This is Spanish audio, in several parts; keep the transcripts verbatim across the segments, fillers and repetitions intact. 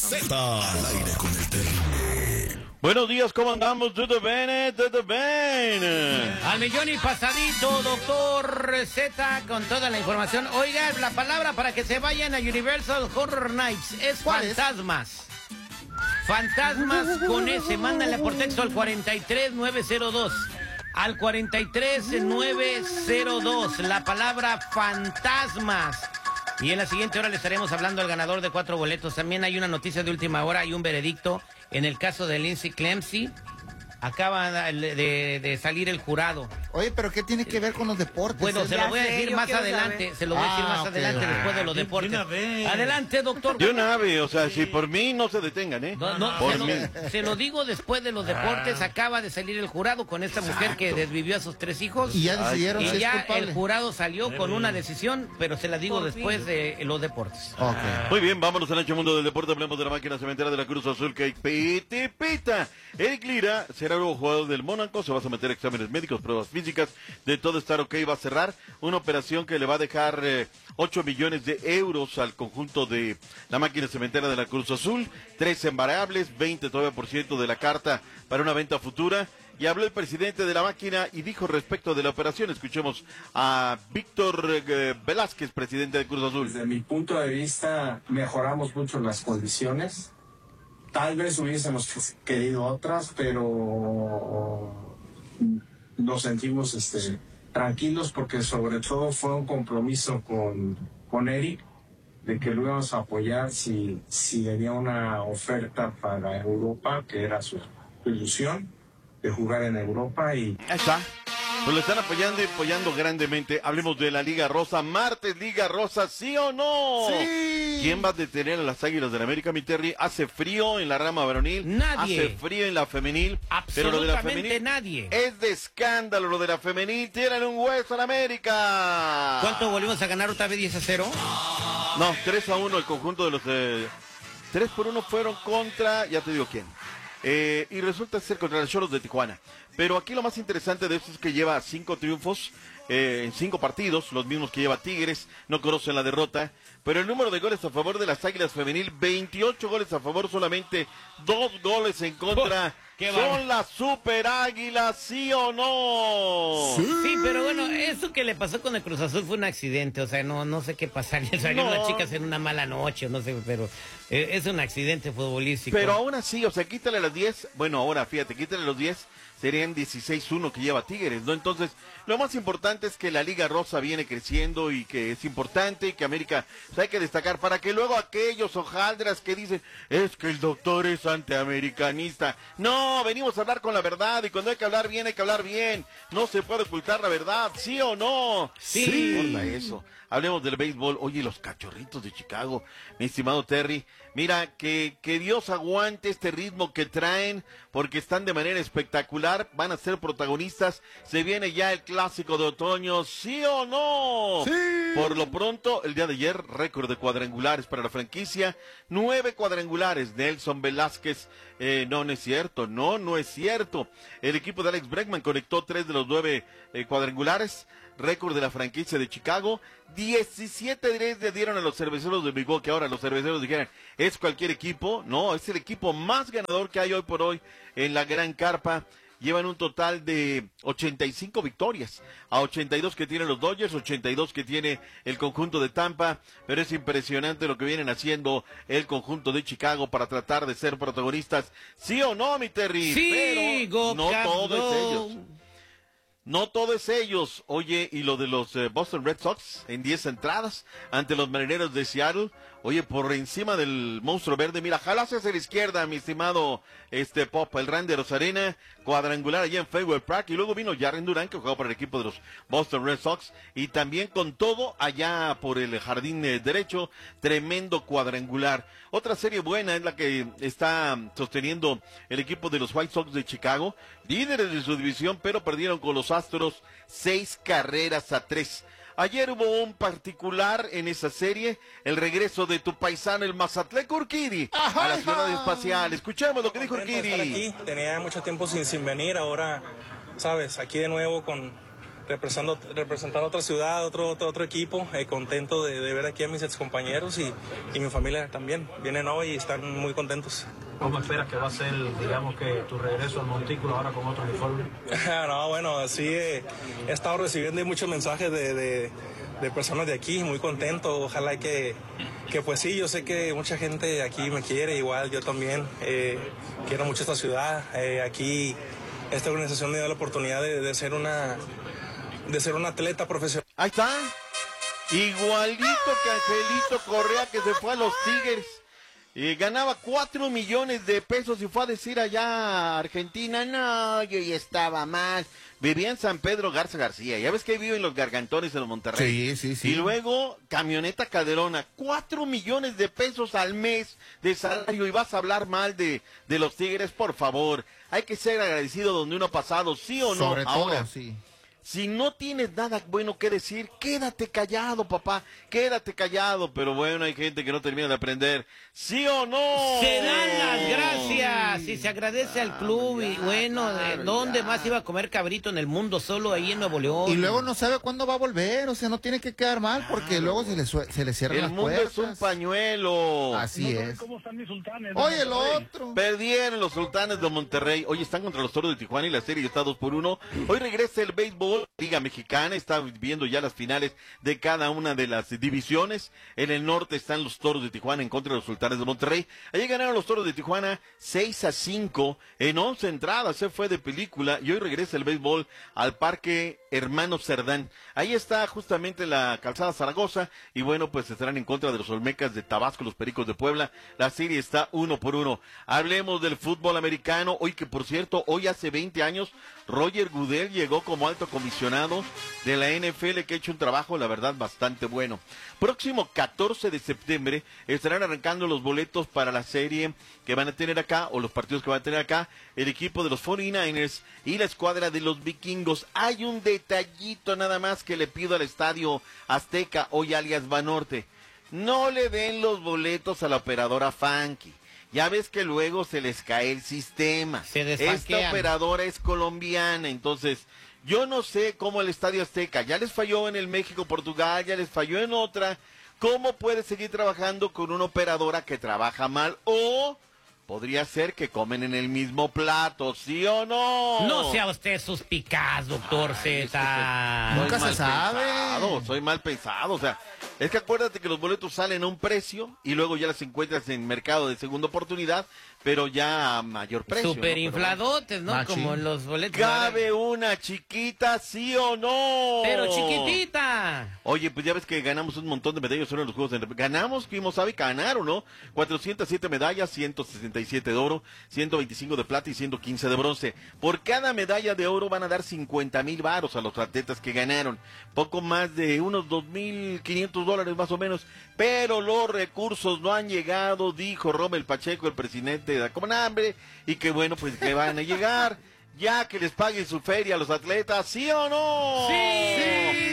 Z al aire con el Terry. Buenos días, ¿cómo andamos? ¿Todo bien? ¿Todo bien? Al millón y pasadito, doctor Z, con toda la información. Oiga, la palabra para que se vayan a Universal Horror Nights es fantasmas. Es? Fantasmas con S, mándale por texto al cuarenta y tres nueve cero dos. Al cuarenta y tres nueve cero dos, la palabra fantasmas. Y en la siguiente hora le estaremos hablando al ganador de cuatro boletos. También hay una noticia de última hora y un veredicto en el caso de Lindsay Clemcy. Acaba de, de, de salir el jurado. Oye, pero ¿qué tiene que ver con los deportes? Bueno, se lo voy a decir más adelante. Saber. Se lo voy a decir Ah, más okay. adelante después de los deportes. De una vez. Adelante, doctor. De una vez, o sea, si por mí no se detengan, ¿eh? No, no, por se, mí. lo, se lo digo después de los deportes. Acaba de salir el jurado con esta mujer que desvivió a sus tres hijos. Y ya decidieron Y si es ya culpable. el jurado salió con una decisión, pero se la digo después de los deportes. Okay. Muy bien, vámonos al ancho mundo del deporte. Hablemos de la máquina cementera de la Cruz Azul que piti pita. Eric Lira será nuevo jugador del Mónaco. Se va a someter a exámenes médicos, pruebas físicas. De todo estar ok, va a cerrar una operación que le va a dejar eh, ocho millones de euros al conjunto de la máquina cementera de la Cruz Azul. tres variables, veinte todavía por ciento de la carta para una venta futura. Y habló el presidente de la máquina y dijo respecto de la operación. Escuchemos a Víctor eh, Velázquez, presidente de Cruz Azul. Desde mi punto de vista, mejoramos mucho las condiciones. Tal vez hubiésemos querido otras, pero nos sentimos este, tranquilos porque sobre todo fue un compromiso con, con Eric de que lo íbamos a apoyar si, si había una oferta para Europa, que era su ilusión de jugar en Europa. Y Ahí está. Pues lo están apoyando y apoyando grandemente. Hablemos de la Liga Rosa. Martes, Liga Rosa, ¿sí o no? Sí. ¿Quién va a detener a las Águilas del América, mi Terry? Hace frío en la rama varonil. Nadie. Hace frío en la femenil. Pero lo de la Absolutamente femenil nadie. es de escándalo. Lo de la femenil. Tienen un hueso en América. ¿Cuánto volvimos a ganar otra vez? ¿diez a cero? No, tres a uno el conjunto de los... Eh, tres por uno fueron contra... Ya te digo quién. Eh, y resulta ser contra los Cholos de Tijuana. Pero aquí lo más interesante de esto es que lleva cinco triunfos eh, en cinco partidos, los mismos que lleva Tigres, no conocen la derrota. Pero el número de goles a favor de las Águilas Femenil, veintiocho goles a favor, solamente dos goles en contra. ¡Qué Son bárbaro! las Super Águilas, ¿sí o no? Sí. Sí, pero bueno, eso que le pasó con el Cruz Azul fue un accidente, o sea, no no sé qué pasaría, salieron No. las chicas en una mala noche, no sé, pero eh, es un accidente futbolístico. Pero aún así, o sea, quítale las diez, bueno, ahora fíjate, quítale los diez, serían dieciséis uno que lleva Tigres, ¿no? Entonces, lo más importante es que la Liga Rosa viene creciendo y que es importante y que América, pues hay que destacar para que luego aquellos hojaldras que dicen, es que el doctor es antiamericanista. No, venimos a hablar con la verdad y cuando hay que hablar bien, hay que hablar bien. No se puede ocultar la verdad, ¿sí o no? Sí. No importa eso. Hablemos del béisbol. Oye, los Cachorritos de Chicago, mi estimado Terry. Mira, que, que Dios aguante este ritmo que traen, porque están de manera espectacular, van a ser protagonistas. Se viene ya el clásico de otoño, ¿sí o no? Sí. Por lo pronto, el día de ayer, récord de cuadrangulares para la franquicia. Nueve cuadrangulares. Nelson Velázquez, eh, no, no es cierto, no, no es cierto. El equipo de Alex Bregman conectó tres de los nueve eh, cuadrangulares. Récord de la franquicia de Chicago. diecisiete le dieron a los cerveceros de Milwaukee. Ahora los cerveceros dijeran, ¿es cualquier equipo? No, es el equipo más ganador que hay hoy por hoy en la Gran Carpa. Llevan un total de ochenta y cinco victorias, a ochenta y dos que tienen los Dodgers, ochenta y dos que tiene el conjunto de Tampa, pero es impresionante lo que vienen haciendo el conjunto de Chicago para tratar de ser protagonistas, ¿sí o no, mi Terry? Sí, pero go, no Cats, todo es go. ellos. No todo es ellos. Oye, y lo de los eh, Boston Red Sox en diez entradas ante los Marineros de Seattle. Oye, por encima del monstruo verde, mira, jalas hacia la izquierda, mi estimado este Pop, el Randy Rosarena, cuadrangular allá en Fenway Park. Y luego vino Jarren Durán, que jugaba para el equipo de los Boston Red Sox. Y también con todo allá por el jardín eh, derecho, tremendo cuadrangular. Otra serie buena es la que está sosteniendo el equipo de los White Sox de Chicago, líderes de su división, pero perdieron con los Astros seis carreras a tres. Ayer hubo un particular en esa serie, el regreso de tu paisano, el Mazatlán Urquidi, a la ciudad espacial. Escuchemos lo que dijo Contento de estar Urquidi. aquí. Tenía mucho tiempo sin, sin venir, ahora, sabes, aquí de nuevo con, representando, representando otra ciudad, otro, otro, otro equipo, eh, contento de, de ver aquí a mis excompañeros y, y mi familia también. Vienen hoy y están muy contentos. ¿Cómo esperas que va a ser, digamos, que tu regreso al montículo ahora con otro uniforme? No, bueno, sí, eh, he estado recibiendo muchos mensajes de, de, de personas de aquí, muy contento. Ojalá que, que, pues sí, yo sé que mucha gente aquí me quiere, igual yo también. Eh, quiero mucho esta ciudad. Eh, aquí, esta organización me dio la oportunidad de, de ser una, de ser un atleta profesional. Ahí está. Igualito que Angelito Correa, que se fue a los Tigres. Eh, ganaba cuatro millones de pesos y fue a decir allá a Argentina, no, yo ya estaba mal. Vivía en San Pedro Garza García, ya ves que viven los Gargantones en los Monterrey. Sí, sí, sí. Y luego, camioneta Calderona, cuatro millones de pesos al mes de salario y vas a hablar mal de, de los Tigres, por favor. Hay que ser agradecido donde uno ha pasado, ¿sí o no? Sobre Ahora, todo, sí. Si no tienes nada bueno que decir, quédate callado, papá, quédate callado. Pero bueno, hay gente que no termina de aprender. ¿Sí o no? Se dan las gracias y se agradece al club. Y bueno, ¿de dónde más iba a comer cabrito en el mundo? Solo ahí en Nuevo León. Y luego no sabe cuándo va a volver, o sea, no tiene que quedar mal porque luego se le, sue- se le cierran El las mundo puertas. es un pañuelo. Así No es. saben ¿Cómo están mis sultanes? Oye, el otro. Perdieron los Sultanes de Monterrey. Hoy están contra los Toros de Tijuana y la serie está dos por uno. Hoy regresa el béisbol, Liga Mexicana. Está viendo ya las finales de cada una de las divisiones. En el norte están los Toros de Tijuana en contra de los Sultanes de Monterrey. Allí ganaron los Toros de Tijuana seis a cinco en once entradas. Se fue de película y hoy regresa el béisbol al Parque Hermano Cerdán. Ahí está justamente la Calzada Zaragoza y bueno, pues estarán en contra de los Olmecas de Tabasco, los Pericos de Puebla. La serie está uno por uno. Hablemos del fútbol americano. Hoy que por cierto, hoy hace veinte años, Roger Goodell llegó como alto comisionado de la N F L, que ha hecho un trabajo, la verdad, bastante bueno. Próximo catorce de septiembre estarán arrancando los boletos para la serie que van a tener acá, o los partidos que van a tener acá, el equipo de los cuarenta y nueve ers y la escuadra de los vikingos. Hay un detallito nada más que le pido al Estadio Azteca, hoy alias Banorte. No le den los boletos a la operadora Funky. Ya ves que luego se les cae el sistema. Se Esta desfanquean. operadora es colombiana, entonces yo no sé cómo el Estadio Azteca ya les falló en el México-Portugal, ya les falló en otra. ¿Cómo puede seguir trabajando con una operadora que trabaja mal? O podría ser que comen en el mismo plato, ¿sí o no? No sea usted suspicaz, doctor Ay, Z. soy Nunca mal se sabe. pensado, soy mal pensado, o sea, es que acuérdate que los boletos salen a un precio y luego ya las encuentras en mercado de segunda oportunidad, pero ya a mayor precio. Super ¿no? infladotes, ¿no? Machín. Como los boletos. ¿Cabe una chiquita, sí o no? Pero chiquitita. Oye, pues ya ves que ganamos un montón de medallas solo en los Juegos de... Ganamos, fuimos, sabe, ganaron, ¿no? cuatrocientas siete medallas, ciento sesenta y siete de oro, ciento veinticinco de plata y ciento quince de bronce. Por cada medalla de oro van a dar cincuenta mil varos a los atletas que ganaron. Poco más de unos dos mil quinientos dólares más o menos. Pero los recursos no han llegado, dijo Rommel Pacheco, el presidente de la Comunambre, y que bueno, pues que van a llegar. Ya que les paguen su feria a los atletas, ¿sí o no? ¡Sí!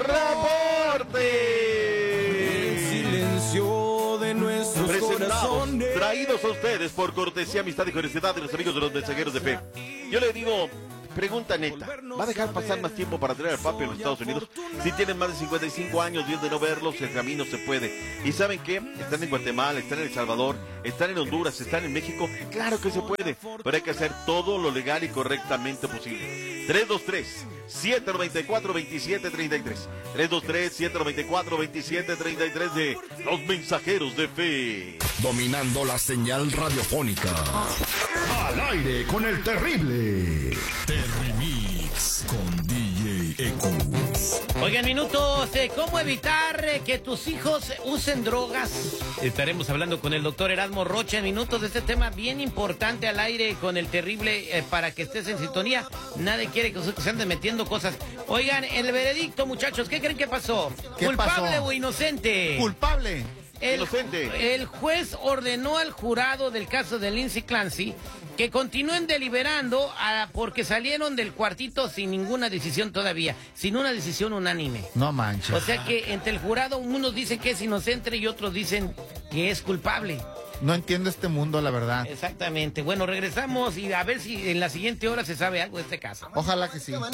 ¡Reporte! El silencio de nuestros Presentados, corazones. traídos a ustedes por cortesía, amistad y generosidad de los amigos de los mensajeros de fe. Yo le digo, pregunta neta, ¿va a dejar pasar más tiempo para traer al papi a los Estados Unidos? Si tienen más de cincuenta y cinco años, bien de no verlos, el camino se puede. ¿Y saben qué? Están en Guatemala, están en El Salvador, están en Honduras, están en México. Claro que se puede, pero hay que hacer todo lo legal y correctamente posible. tres dos tres, siete nueve cuatro, dos siete tres tres. tres dos tres, siete nueve cuatro, dos siete tres tres de los mensajeros de fe. Dominando la señal radiofónica. Al aire con el terrible. Terrimix con D J Eco. Oigan, minutos de cómo evitar eh, que tus hijos usen drogas. Estaremos hablando con el doctor Erasmo Rocha en minutos de este tema bien importante al aire con el terrible eh, para que estés en sintonía. Nadie quiere que se anden metiendo cosas. Oigan, el veredicto, muchachos, ¿qué creen que pasó? ¿Qué ¿Culpable pasó? o inocente? Culpable. El, Inocente. el juez ordenó al jurado del caso de Lindsay Clancy que continúen deliberando a, porque salieron del cuartito sin ninguna decisión todavía, sin una decisión unánime. No manches. O sea que entre el jurado unos dicen que es inocente y otros dicen que es culpable. No entiendo este mundo, la verdad. Exactamente. Bueno, regresamos y a ver si en la siguiente hora se sabe algo de este caso. Ojalá que sí.